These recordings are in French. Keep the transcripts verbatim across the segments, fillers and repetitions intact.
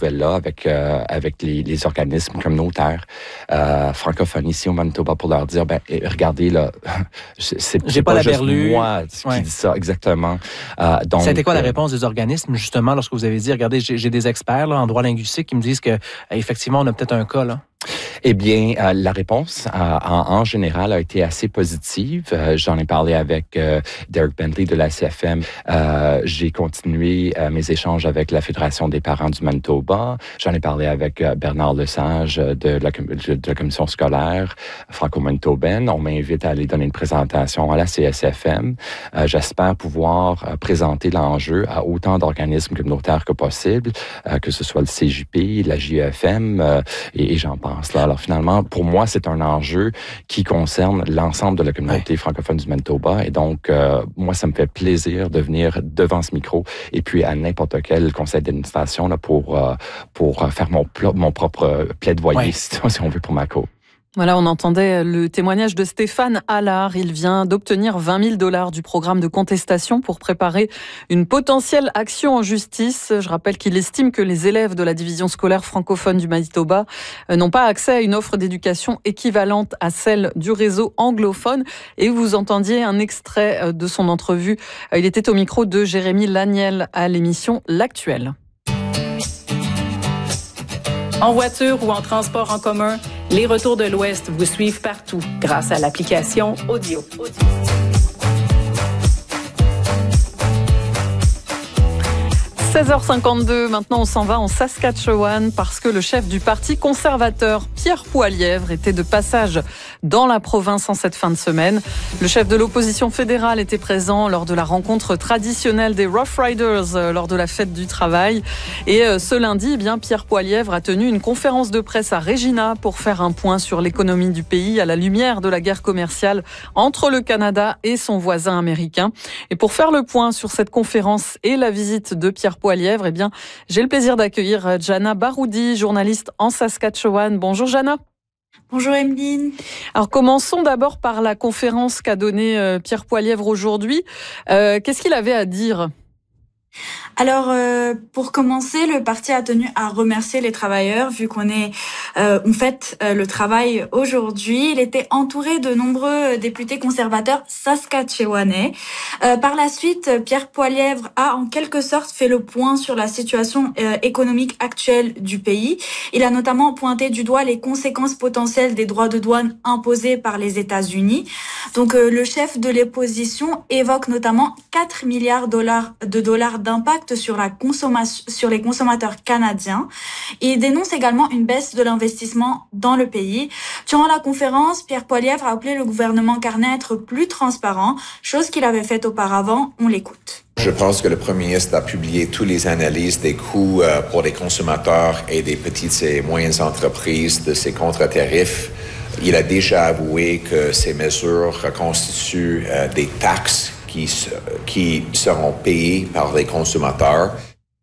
nouvelles-là avec, euh, avec les, les organismes communautaires euh, francophones ici au Manitoba pour leur dire, ben, regardez, là, c'est, c'est J'ai pas, pas la juste berlue. moi qui ouais. dit ça, exactement. Euh, donc, ça a été quoi la euh, réponse des organismes, justement, lorsque vous avez dit, regardez, j'ai, j'ai des experts là, en droit linguistique qui me disent que, effectivement, on a peut-être un cas, là? Eh bien, euh, la réponse euh, en, en général a été assez positive. Euh, j'en ai parlé avec euh, Derek Bentley de la C F M. Euh, j'ai continué euh, mes échanges avec la Fédération des parents du Manitoba. J'en ai parlé avec euh, Bernard Lesage de la, de la commission scolaire franco-manitobaine. On m'invite à aller donner une présentation à la C S F M. Euh, j'espère pouvoir euh, présenter l'enjeu à autant d'organismes communautaires que possible, euh, que ce soit le C J P, la J E F M euh, et, et j'en pense. Là. Alors finalement, pour moi, c'est un enjeu qui concerne l'ensemble de la communauté ouais. francophone du Manitoba. Et donc, euh, moi, ça me fait plaisir de venir devant ce micro et puis à n'importe quel conseil d'administration là, pour, euh, pour faire mon, mon propre plaidoyer, ouais. si, si on veut, pour ma cause. Voilà, on entendait le témoignage de Stéphane Allard. Il vient d'obtenir vingt mille dollars du programme de contestation pour préparer une potentielle action en justice. Je rappelle qu'il estime que les élèves de la division scolaire francophone du Manitoba n'ont pas accès à une offre d'éducation équivalente à celle du réseau anglophone. Et vous entendiez un extrait de son entrevue. Il était au micro de Jérémy Laniel à l'émission L'Actuel. En voiture ou en transport en commun, les Retours de l'Ouest vous suivent partout grâce à l'application Audio. Audio. seize heures cinquante-deux, maintenant on s'en va en Saskatchewan parce que le chef du parti conservateur, Pierre Poilievre, était de passage dans la province en cette fin de semaine. Le chef de l'opposition fédérale était présent lors de la rencontre traditionnelle des Rough Riders lors de la fête du travail. Et ce lundi, eh bien, Pierre Poilievre a tenu une conférence de presse à Regina pour faire un point sur l'économie du pays à la lumière de la guerre commerciale entre le Canada et son voisin américain. Et pour faire le point sur cette conférence et la visite de Pierre Poilievre, eh bien, j'ai le plaisir d'accueillir Jana Baroudi, journaliste en Saskatchewan. Bonjour Jana. Bonjour Emeline. Alors commençons d'abord par la conférence qu'a donnée euh, Pierre Poilievre aujourd'hui. Euh, qu'est-ce qu'il avait à dire ? Alors, euh, pour commencer, le parti a tenu à remercier les travailleurs, vu qu'on est, euh, on fête euh, le travail aujourd'hui. Il était entouré de nombreux députés conservateurs saskatchewanais. Euh, par la suite, Pierre Poilievre a en quelque sorte fait le point sur la situation euh, économique actuelle du pays. Il a notamment pointé du doigt les conséquences potentielles des droits de douane imposés par les États-Unis. Donc, euh, le chef de l'opposition évoque notamment quatre milliards de dollars d'impact sur la consommation, sur les consommateurs canadiens. Il dénonce également une baisse de l'investissement dans le pays. Durant la conférence, Pierre Poilievre a appelé le gouvernement Carney à être plus transparent, chose qu'il avait faite auparavant. On l'écoute. Je pense que le premier ministre a publié toutes les analyses des coûts euh, pour les consommateurs et des petites et moyennes entreprises de ces contre-tarifs. Il a déjà avoué que ces mesures constituent euh, des taxes qui, qui seront payées par les consommateurs.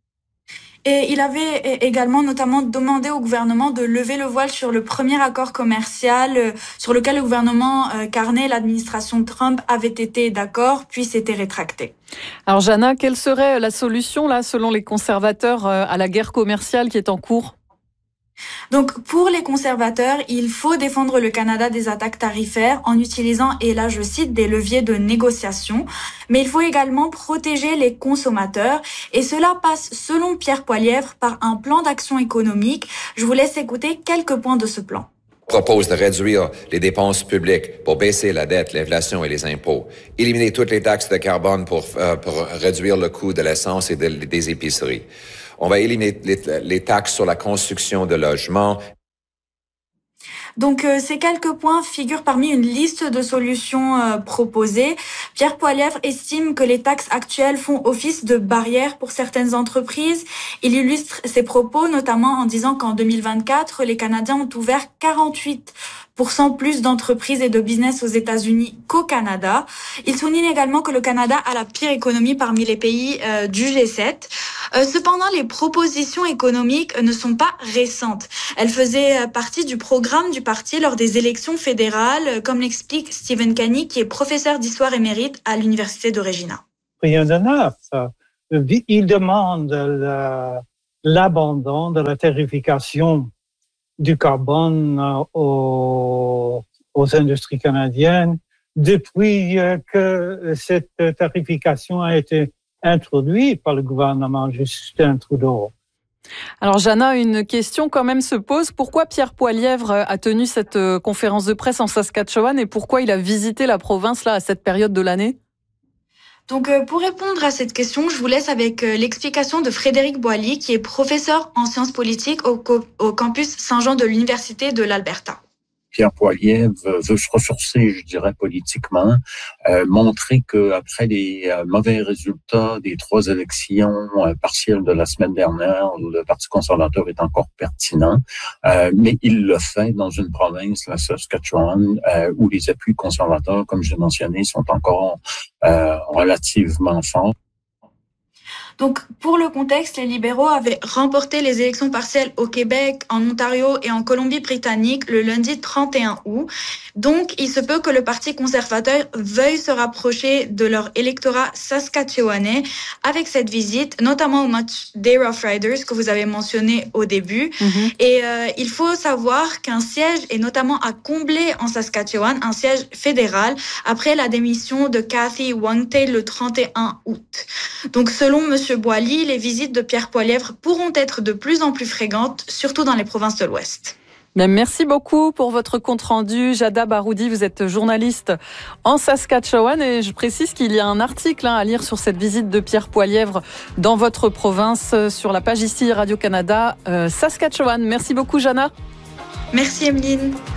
Et il avait également notamment demandé au gouvernement de lever le voile sur le premier accord commercial sur lequel le gouvernement Carney, l'administration Trump, avait été d'accord, puis s'était rétracté. Alors Jana, quelle serait la solution là, selon les conservateurs, à la guerre commerciale qui est en cours ? Donc, pour les conservateurs, il faut défendre le Canada des attaques tarifaires en utilisant, et là je cite, des leviers de négociation. Mais il faut également protéger les consommateurs. Et cela passe, selon Pierre Poilievre, par un plan d'action économique. Je vous laisse écouter quelques points de ce plan. Propose de réduire les dépenses publiques pour baisser la dette, l'inflation et les impôts. Éliminer toutes les taxes de carbone pour, euh, pour réduire le coût de l'essence et de, des épiceries. On va éliminer les, les taxes sur la construction de logements. Donc, euh, ces quelques points figurent parmi une liste de solutions euh, proposées. Pierre Poilievre estime que les taxes actuelles font office de barrière pour certaines entreprises. Il illustre ses propos notamment en disant qu'en deux mille vingt-quatre, les Canadiens ont ouvert quarante-huit pour cent plus d'entreprises et de business aux États-Unis qu'au Canada. Il souligne également que le Canada a la pire économie parmi les pays euh, du G sept. Euh, cependant, les propositions économiques ne sont pas récentes. Elles faisaient partie du programme du parti lors des élections fédérales, comme l'explique Stephen Kenney, qui est professeur d'histoire émérite à l'université de Regina. Rien de neuf. Il demande le, l'abandon de la tarification du carbone euh, aux, aux industries canadiennes depuis euh, que cette tarification a été introduite par le gouvernement Justin Trudeau. Alors, Jana, une question quand même se pose. Pourquoi Pierre Poilievre a tenu cette conférence de presse en Saskatchewan et pourquoi il a visité la province là à cette période de l'année? Donc, euh, pour répondre à cette question, je vous laisse avec euh, l'explication de Frédéric Boilly, qui est professeur en sciences politiques au, co- au campus Saint-Jean de l'Université de l'Alberta. Pierre Poilievre veut se ressourcer, je dirais, politiquement, euh, montrer qu'après les euh, mauvais résultats des trois élections euh, partielles de la semaine dernière, le Parti conservateur est encore pertinent, euh, mais il le fait dans une province, la Saskatchewan, euh, où les appuis conservateurs, comme j'ai mentionné, sont encore euh, relativement forts. Donc, pour le contexte, les libéraux avaient remporté les élections partielles au Québec, en Ontario et en Colombie-Britannique le lundi trente et un août. Donc, il se peut que le Parti conservateur veuille se rapprocher de leur électorat saskatchewanais avec cette visite, notamment au match des Rough Riders que vous avez mentionné au début. Mm-hmm. Et euh, il faut savoir qu'un siège est notamment à combler en Saskatchewan, un siège fédéral, après la démission de Cathy Wangte le trente et un août. Donc, selon M. Boilly, les visites de Pierre Poilievre pourront être de plus en plus fréquentes, surtout dans les provinces de l'Ouest. Bien, merci beaucoup pour votre compte-rendu. Jada Baroudi, vous êtes journaliste en Saskatchewan et je précise qu'il y a un article à lire sur cette visite de Pierre Poilievre dans votre province sur la page ici Radio-Canada euh, Saskatchewan. Merci beaucoup, Jana. Merci, Emeline.